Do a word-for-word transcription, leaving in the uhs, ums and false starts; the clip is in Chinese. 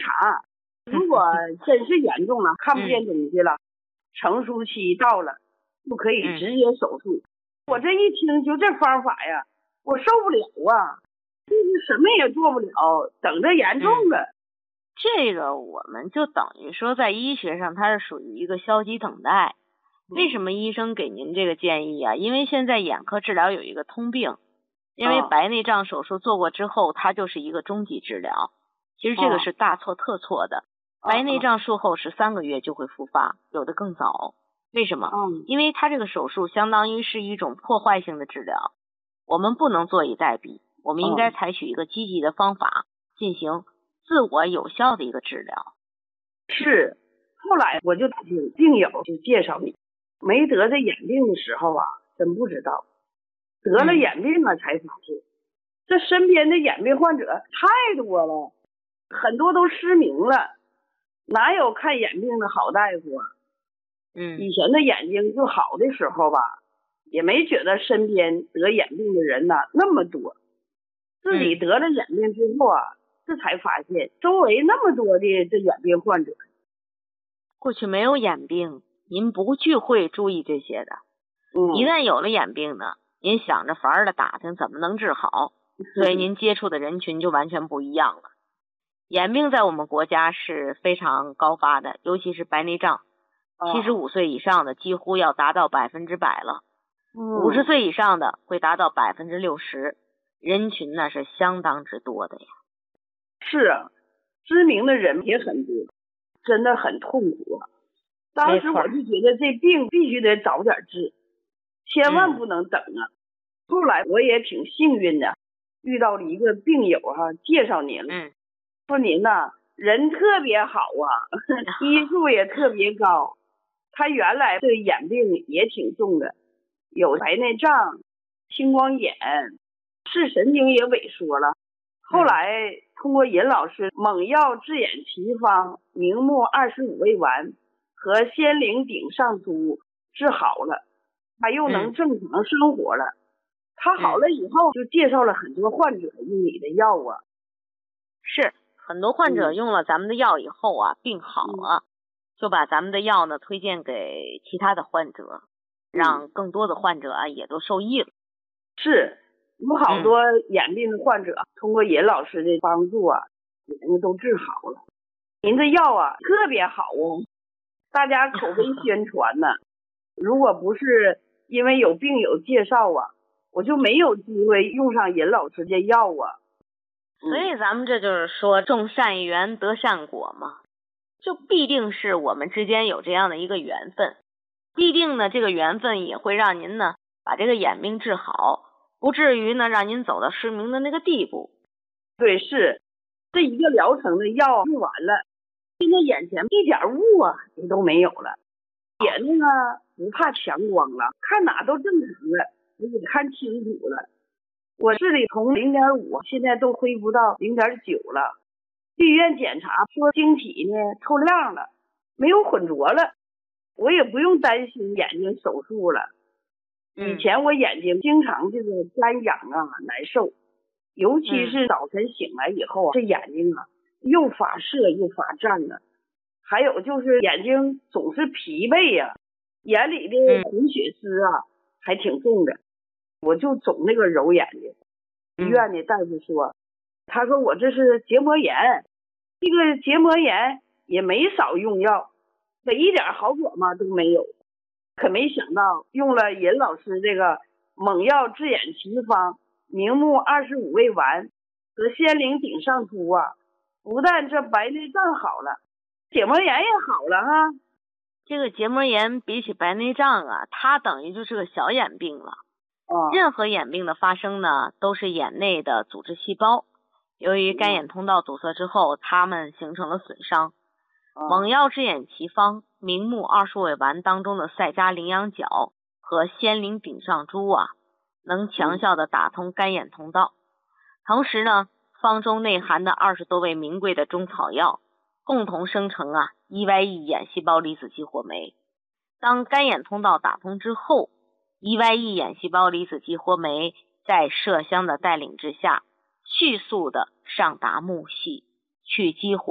查。如果真是严重了，看不见东西了，成熟期到了，就可以直接手术。我这一听就这方法呀，我受不了啊，就是什么也做不了，等着严重了。 嗯、这个我们就等于说在医学上它是属于一个消极等待。为什么医生给您这个建议啊？因为现在眼科治疗有一个通病，因为白内障手术做过之后，它就是一个终极治疗。其实这个是大错特错的。白内障术后十三个月就会复发，有的更早。为什么？因为它这个手术相当于是一种破坏性的治疗，我们不能坐以待毙，我们应该采取一个积极的方法进行自我有效的一个治疗。 是，后来我就听病友就介绍你，没得这眼病的时候啊，真不知道，得了眼病了才发现，嗯、这身边的眼病患者太多了，很多都失明了，哪有看眼病的好大夫啊？ 嗯， 以前的眼睛就好的时候吧，也没觉得身边得眼病的人呐那么多，自己得了眼病之后啊，这、嗯、才发现周围那么多的这眼病患者。 过去没有眼病，您不去会注意这些的。 嗯， 一旦有了眼病呢，您想着法儿的打听怎么能治好，所以您接触的人群就完全不一样了。眼病在我们国家是非常高发的，尤其是白内障。七十五岁以上的几乎要达到百分之百了，五十岁以上的会达到百分之六十，人群呢是相当之多的呀。 是啊，知名的人也很多，真的很痛苦啊。当时我就觉得这病必须得早点治，千万不能等啊。嗯、后来我也挺幸运的，遇到了一个病友哈、啊，介绍您了， 嗯、 说您呐、啊、人特别好啊，医术也特别高。他原来这眼病也挺重的，有白内障、青光眼，视神经也萎缩了。后来通过尹老师猛药治眼奇方、明目二十五味丸和仙灵顶上珠治好了，他又能正常生活了。嗯、他好了以后就介绍了很多患者用你的药啊。 是，很多患者用了咱们的药以后啊，嗯、病好了。就把咱们的药呢推荐给其他的患者，让更多的患者啊也都受益了。 是，有好多眼病的患者、嗯、通过尹老师的帮助啊，眼睛都治好了。您的药啊特别好哦，大家口碑宣传呢。如果不是因为有病友介绍啊，我就没有机会用上尹老师的药啊。 所以咱们这就是说种善缘得善果嘛。就必定是我们之间有这样的一个缘分，必定呢这个缘分也会让您呢把这个眼病治好，不至于呢让您走到失明的那个地步。 对，是这一个疗程的药用完了，现在眼前一点雾啊也都没有了，眼睛啊不怕强光了，看哪都正常了，我也看清楚了。我视力从 零点五 现在都恢复到 零点九 了。去医院检查说晶体呢透亮了，没有混浊了，我也不用担心眼睛手术了。以前我眼睛经常这个干痒啊难受，尤其是早晨醒来以后啊，这眼睛啊又发涩又发胀了，还有就是眼睛总是疲惫呀、啊，眼里的红血丝啊还挺重的，我就总那个揉眼睛。医院的大夫说，他说我这是结膜炎，这个结膜炎也没少用药，可一点好果嘛都没有。可没想到用了尹老师这个猛药治眼奇方、明目二十五味丸和仙灵顶上珠啊，不但这白内障好了，结膜炎也好了哈。 这个结膜炎比起白内障啊，它等于就是个小眼病了。 哦、 任何眼病的发生呢，都是眼内的组织细胞由于干眼通道堵塞之后，它们形成了损伤。 哦、 猛药治眼奇方、明目二十味丸当中的赛迦羚羊角和仙灵顶上珠啊，能强效的打通干眼通道。同时呢，方中内含的二十多味名贵的中草药，共同生成啊 E Y E 眼细胞离子激活酶。当干眼通道打通之后， E Y E 眼细胞离子激活酶在麝香的带领之下，迅速的上达木系，去激活